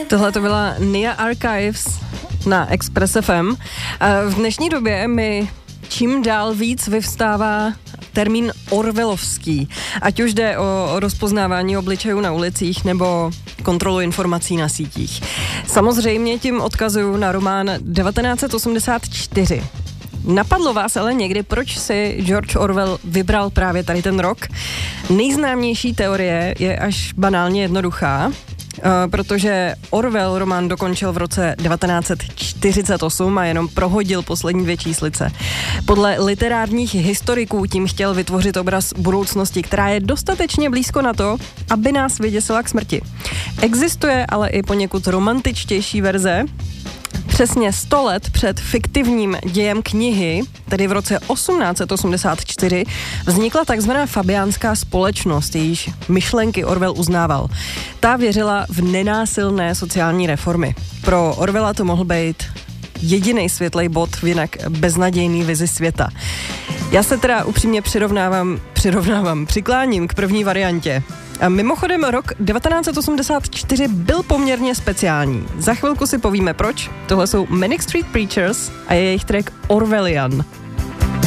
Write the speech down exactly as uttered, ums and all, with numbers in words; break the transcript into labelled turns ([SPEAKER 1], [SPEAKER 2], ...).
[SPEAKER 1] Tohle to byla Nia Archives na Express F M. V dnešní době mi čím dál víc vyvstává termín orwellovský. Ať už jde o rozpoznávání obličejů na ulicích nebo kontrolu informací na sítích. Samozřejmě tím odkazuju na román devatenáct set osmdesát čtyři. Napadlo vás ale někdy, proč si George Orwell vybral právě tady ten rok? Nejznámější teorie je až banálně jednoduchá, protože Orwell román dokončil v roce devatenáct set čtyřicet osm a jenom prohodil poslední dvě číslice. Podle literárních historiků tím chtěl vytvořit obraz budoucnosti, která je dostatečně blízko na to, aby nás vyděsila k smrti. Existuje ale i poněkud romantičtější verze. Přesně sto let před fiktivním dějem knihy, tedy v roce osmnáct set osmdesát čtyři, vznikla takzvaná fabiánská společnost, jejíž myšlenky Orwell uznával. Ta věřila v nenásilné sociální reformy. Pro Orwella to mohl být jediný světlej bod v jinak beznadějný vizi světa. Já se teda upřímně přirovnávám, přirovnávám, přikláním k první variantě. A mimochodem rok devatenáct set osmdesát čtyři byl poměrně speciální. Za chvilku si povíme proč. Tohle jsou Manic Street Preachers a jejich track Orwellian.